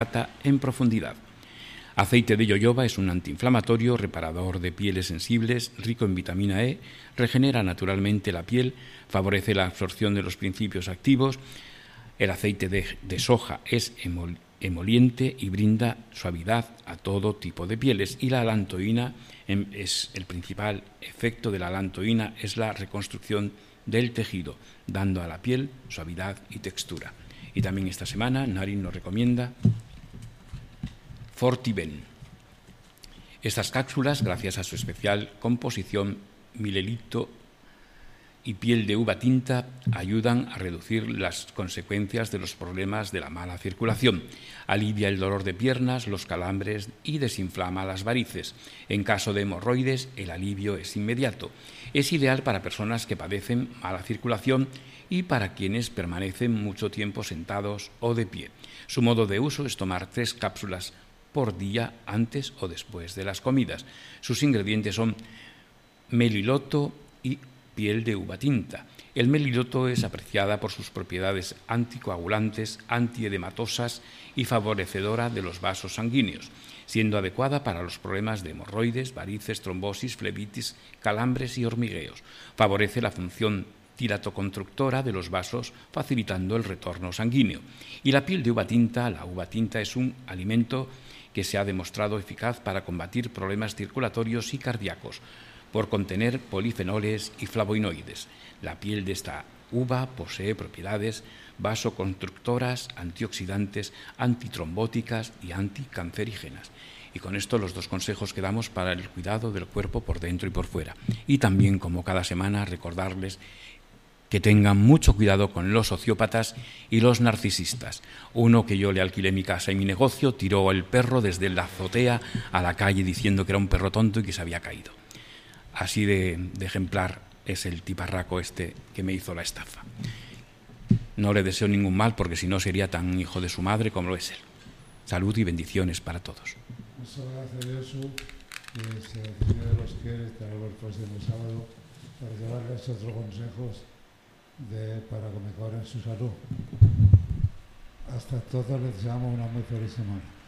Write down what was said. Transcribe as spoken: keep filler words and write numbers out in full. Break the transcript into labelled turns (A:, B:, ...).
A: en profundidad. Aceite de jojoba es un antiinflamatorio, reparador de pieles sensibles, rico en vitamina E, regenera naturalmente la piel, favorece la absorción de los principios activos. El aceite de, de soja es emol, emoliente y brinda suavidad a todo tipo de pieles. Y la alantoína es el principal efecto de la alantoína es la reconstrucción del tejido, dando a la piel suavidad y textura. Y también esta semana Narin nos recomienda Fortiben. Estas cápsulas, gracias a su especial composición milelito y piel de uva tinta, ayudan a reducir las consecuencias de los problemas de la mala circulación. Alivia el dolor de piernas, los calambres y desinflama las varices. En caso de hemorroides, el alivio es inmediato. Es ideal para personas que padecen mala circulación y para quienes permanecen mucho tiempo sentados o de pie. Su modo de uso es tomar tres cápsulas por día antes o después de las comidas. Sus ingredientes son meliloto y piel de uva tinta. El meliloto es apreciada por sus propiedades anticoagulantes, antiedematosas y favorecedora de los vasos sanguíneos, siendo adecuada para los problemas de hemorroides, varices, trombosis, flebitis, calambres y hormigueos. Favorece la función tiratoconstructora de los vasos, facilitando el retorno sanguíneo. Y la piel de uva tinta, la uva tinta es un alimento que se ha demostrado eficaz para combatir problemas circulatorios y cardíacos, por contener polifenoles y flavonoides. La piel de esta uva posee propiedades vasoconstructoras, antioxidantes, antitrombóticas y anticancerígenas. Y con esto los dos consejos que damos para el cuidado del cuerpo por dentro y por fuera. Y también, como cada semana, recordarles que tengan mucho cuidado con los sociópatas y los narcisistas. Uno que yo le alquilé mi casa y mi negocio tiró el perro desde la azotea a la calle diciendo que era un perro tonto y que se había caído. Así de, de ejemplar es el tiparraco este que me hizo la estafa. No le deseo ningún mal porque si no sería tan hijo de su madre como lo es él. Salud y bendiciones para todos.
B: Muchas gracias, Jesús. Que si el Señor los quiere, estará el próximo sábado para llevarles otros consejos de, para que mejoren su salud. Hasta todos les deseamos una muy feliz semana.